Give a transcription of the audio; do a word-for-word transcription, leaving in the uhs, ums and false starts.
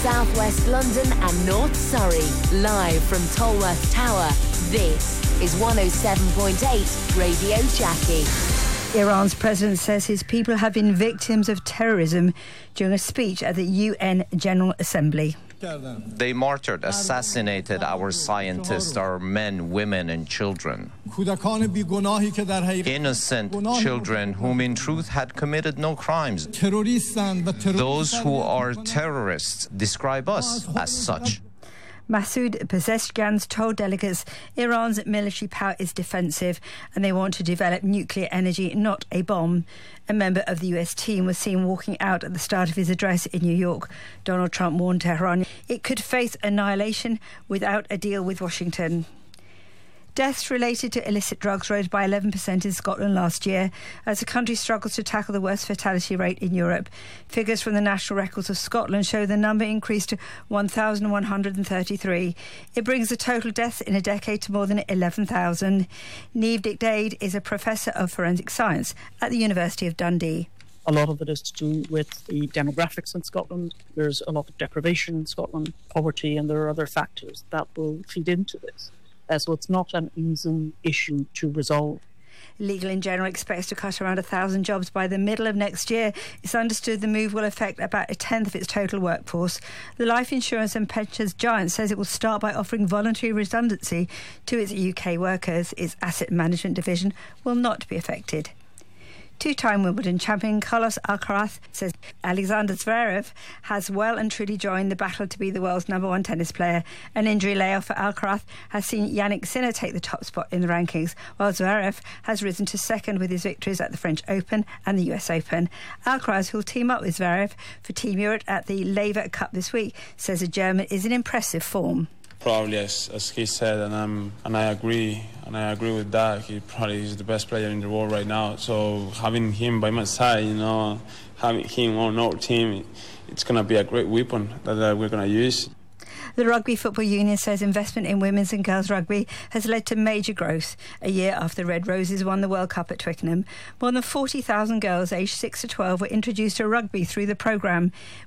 South West London and North Surrey. Live from Tolworth Tower, this is one oh seven point eight Radio Jackie. Iran's president says his people have been victims of terrorism during a speech at the U N General Assembly. They martyred, assassinated our scientists, our men, women and children. Innocent children whom in truth had committed no crimes. Those who are terrorists describe us as such. Masoud Pezeshkian told delegates Iran's military power is defensive and they want to develop nuclear energy, not a bomb. A member of the U S team was seen walking out at the start of his address in New York. Donald Trump warned Tehran it could face annihilation without a deal with Washington. Deaths related to illicit drugs rose by eleven percent in Scotland last year as the country struggles to tackle the worst fatality rate in Europe. Figures from the National Records of Scotland show the number increased to one thousand one hundred thirty-three. It brings the total deaths in a decade to more than eleven thousand. Niamh Dicdade is a professor of forensic science at the University of Dundee. A lot of it is to do with the demographics in Scotland. There's a lot of deprivation in Scotland, poverty, and there are other factors that will feed into this. Uh, so it's not an easy issue to resolve. Legal in General expects to cut around one thousand jobs by the middle of next year. It's understood the move will affect about a tenth of its total workforce. The life insurance and pensions giant says it will start by offering voluntary redundancy to its U K workers. Its asset management division will not be affected. Two-time Wimbledon champion Carlos Alcaraz says Alexander Zverev has well and truly joined the battle to be the world's number one tennis player. An injury layoff for Alcaraz has seen Yannick Sinner take the top spot in the rankings, while Zverev has risen to second with his victories at the French Open and the U S Open. Alcaraz, who'll team up with Zverev for Team Europe at the Laver Cup this week, says the German is in impressive form. Probably, as, as he said, and I'm and I agree, and I agree with that. He probably is the best player in the world right now. So having him by my side, you know, having him on our team, it's going to be a great weapon that uh, we're going to use. The Rugby Football Union says investment in women's and girls' rugby has led to major growth. A year after the Red Roses won the World Cup at Twickenham, more than forty thousand girls aged six to twelve were introduced to rugby through the programme.